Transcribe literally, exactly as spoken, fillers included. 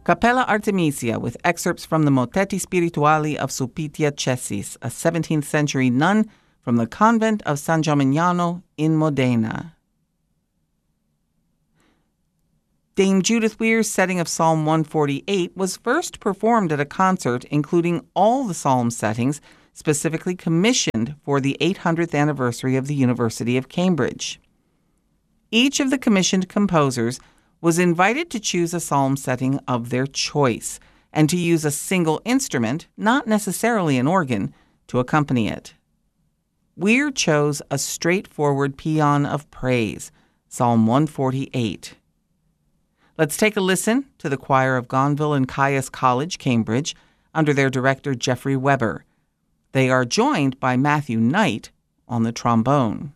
Cappella Artemisia with excerpts from the Motetti Spirituali of Sulpitia Cessis, a seventeenth century nun from the convent of San Gimignano in Modena. Dame Judith Weir's setting of Psalm one forty-eight was first performed at a concert including all the psalm settings specifically commissioned for the eight hundredth anniversary of the University of Cambridge. Each of the commissioned composers was invited to choose a psalm setting of their choice and to use a single instrument, not necessarily an organ, to accompany it. Weir chose a straightforward paean of praise, Psalm one forty-eight. Let's take a listen to the choir of Gonville and Caius College, Cambridge, under their director Jeffrey Weber. They are joined by Matthew Knight on the trombone.